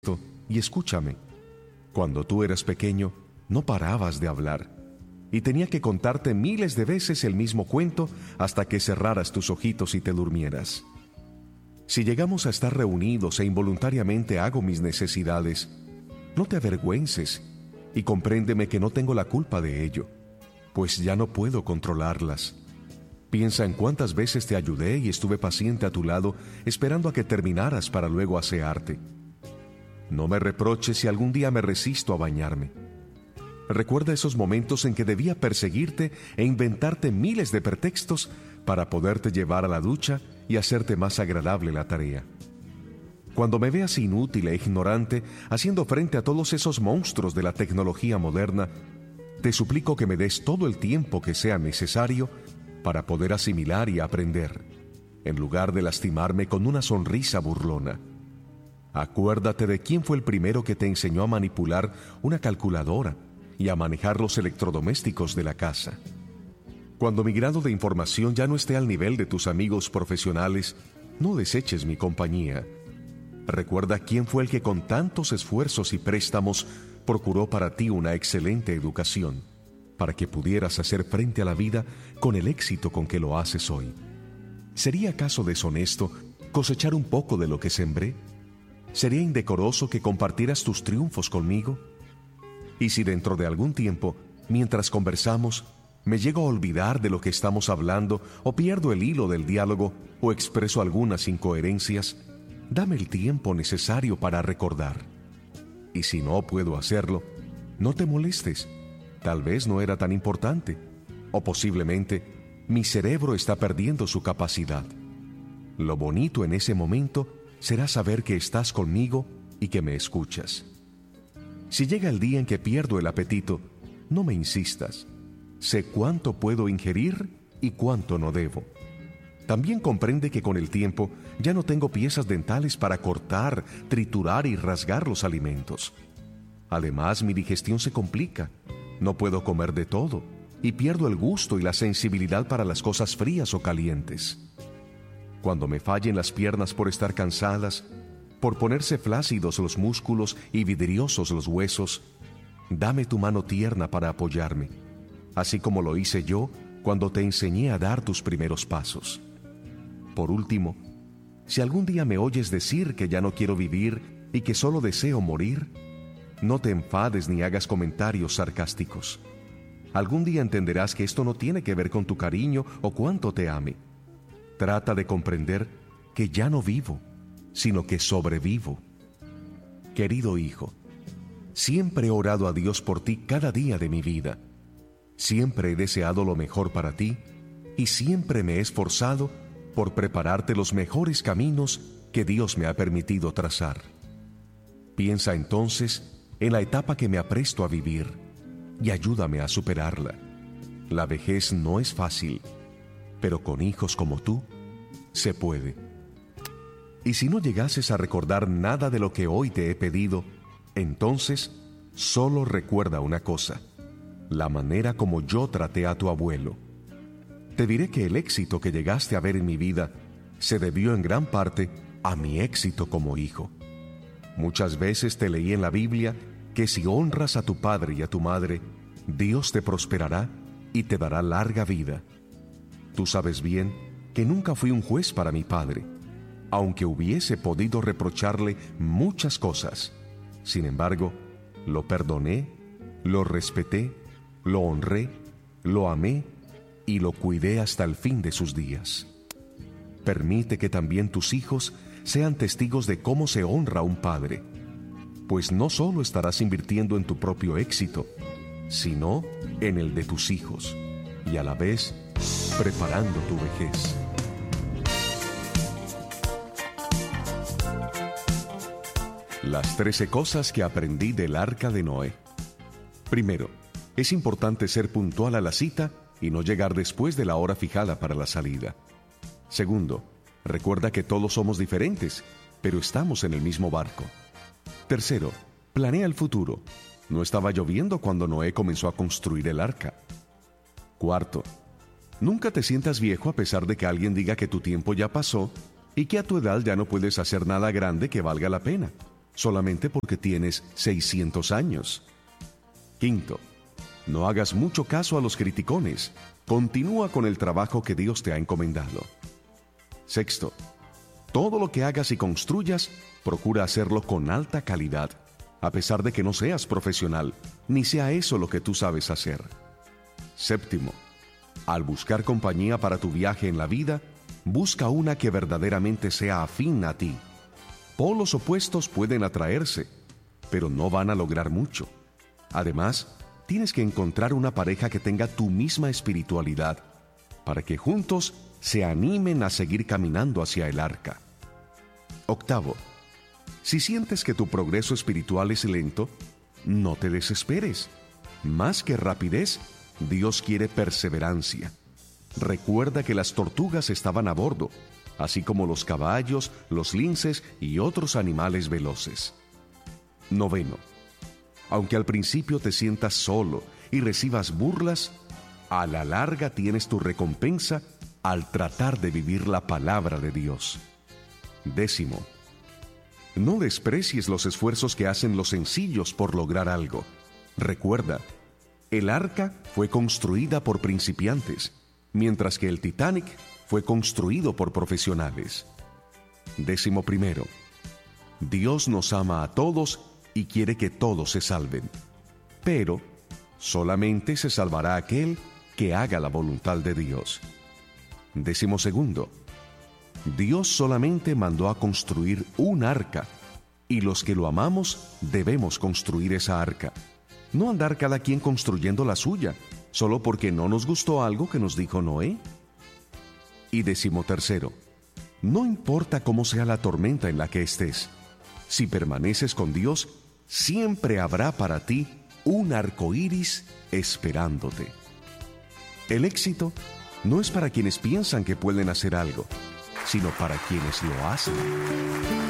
y escúchame. Cuando tú eras pequeño, no parabas de hablar, y tenía que contarte miles de veces el mismo cuento hasta que cerraras tus ojitos y te durmieras. Si llegamos a estar reunidos e involuntariamente hago mis necesidades, no te avergüences y compréndeme que no tengo la culpa de ello, pues ya no puedo controlarlas. Piensa en cuántas veces te ayudé y estuve paciente a tu lado esperando a que terminaras para luego asearte. No me reproches si algún día me resisto a bañarme. Recuerda esos momentos en que debía perseguirte e inventarte miles de pretextos para poderte llevar a la ducha y hacerte más agradable la tarea. Cuando me veas inútil e ignorante haciendo frente a todos esos monstruos de la tecnología moderna, te suplico que me des todo el tiempo que sea necesario para poder asimilar y aprender, en lugar de lastimarme con una sonrisa burlona. Acuérdate de quién fue el primero que te enseñó a manipular una calculadora y a manejar los electrodomésticos de la casa. Cuando mi grado de información ya no esté al nivel de tus amigos profesionales, no deseches mi compañía. Recuerda quién fue el que con tantos esfuerzos y préstamos procuró para ti una excelente educación, para que pudieras hacer frente a la vida con el éxito con que lo haces hoy. ¿Sería acaso deshonesto cosechar un poco de lo que sembré? ¿Sería indecoroso que compartieras tus triunfos conmigo? Y si dentro de algún tiempo, mientras conversamos, me llego a olvidar de lo que estamos hablando o pierdo el hilo del diálogo o expreso algunas incoherencias, dame el tiempo necesario para recordar. Y si no puedo hacerlo, no te molestes. Tal vez no era tan importante, o posiblemente mi cerebro está perdiendo su capacidad. Lo bonito en ese momento será saber que estás conmigo y que me escuchas. Si llega el día en que pierdo el apetito, no me insistas. Sé cuánto puedo ingerir y cuánto no debo. También comprende que con el tiempo ya no tengo piezas dentales para cortar, triturar y rasgar los alimentos. Además, mi digestión se complica. No puedo comer de todo y pierdo el gusto y la sensibilidad para las cosas frías o calientes. Cuando me fallen las piernas por estar cansadas, por ponerse flácidos los músculos y vidriosos los huesos, dame tu mano tierna para apoyarme, así como lo hice yo cuando te enseñé a dar tus primeros pasos. Por último, si algún día me oyes decir que ya no quiero vivir y que solo deseo morir, no te enfades ni hagas comentarios sarcásticos. Algún día entenderás que esto no tiene que ver con tu cariño o cuánto te ame. Trata de comprender que ya no vivo, sino que sobrevivo. Querido hijo, siempre he orado a Dios por ti cada día de mi vida. Siempre he deseado lo mejor para ti y siempre me he esforzado por prepararte los mejores caminos que Dios me ha permitido trazar. Piensa entonces en la etapa que me apresto a vivir y ayúdame a superarla. La vejez no es fácil, pero con hijos como tú, se puede. Y si no llegases a recordar nada de lo que hoy te he pedido, entonces solo recuerda una cosa: la manera como yo traté a tu abuelo. Te diré que el éxito que llegaste a ver en mi vida se debió en gran parte a mi éxito como hijo. Muchas veces te leí en la Biblia que si honras a tu padre y a tu madre, Dios te prosperará y te dará larga vida. Tú sabes bien que nunca fui un juez para mi padre, aunque hubiese podido reprocharle muchas cosas. Sin embargo, lo perdoné, lo respeté, lo honré, lo amé y lo cuidé hasta el fin de sus días. Permite que también tus hijos sean testigos de cómo se honra a un padre, pues no solo estarás invirtiendo en tu propio éxito, sino en el de tus hijos, y a la vez preparando tu vejez. Las 13 cosas que aprendí del Arca de Noé. Primero, es importante ser puntual a la cita y no llegar después de la hora fijada para la salida. Segundo, recuerda que todos somos diferentes, pero estamos en el mismo barco. Tercero, planea el futuro. No estaba lloviendo cuando Noé comenzó a construir el arca. Cuarto, nunca te sientas viejo a pesar de que alguien diga que tu tiempo ya pasó y que a tu edad ya no puedes hacer nada grande que valga la pena. solamente porque tienes 600 años. Quinto, no hagas mucho caso a los criticones. Continúa con el trabajo que Dios te ha encomendado. Sexto, todo lo que hagas y construyas, procura hacerlo con alta calidad, a pesar de que no seas profesional, ni sea eso lo que tú sabes hacer. Séptimo, al buscar compañía para tu viaje en la vida, busca una que verdaderamente sea afín a ti. Polos opuestos pueden atraerse, pero no van a lograr mucho. Además, tienes que encontrar una pareja que tenga tu misma espiritualidad, para que juntos se animen a seguir caminando hacia el arca. Octavo, si sientes que tu progreso espiritual es lento, no te desesperes. Más que rapidez, Dios quiere perseverancia. Recuerda que las tortugas estaban a bordo, así como los caballos, los linces y otros animales veloces. Noveno, aunque al principio te sientas solo y recibas burlas, a la larga tienes tu recompensa al tratar de vivir la palabra de Dios. Décimo, no desprecies los esfuerzos que hacen los sencillos por lograr algo. Recuerda, el arca fue construida por principiantes, mientras que el Titanic fue construido por profesionales. Décimo primero, Dios nos ama a todos y quiere que todos se salven, pero solamente se salvará aquel que haga la voluntad de Dios. Décimo segundo, Dios solamente mandó a construir un arca, y los que lo amamos debemos construir esa arca, no andar cada quien construyendo la suya, solo porque no nos gustó algo que nos dijo Noé. Y décimo tercero, no importa cómo sea la tormenta en la que estés, si permaneces con Dios, siempre habrá para ti un arco iris esperándote. El éxito no es para quienes piensan que pueden hacer algo, sino para quienes lo hacen.